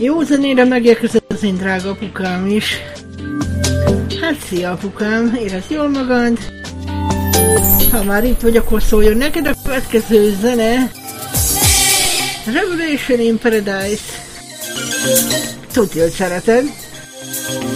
Jó zenére megérkezett az én drága apukám is. Hát szia apukám, érezd jól magad. Ha már itt vagy, akkor szóljon neked a következő zene. Revelation in Paradise. Tudja, hogy szereted.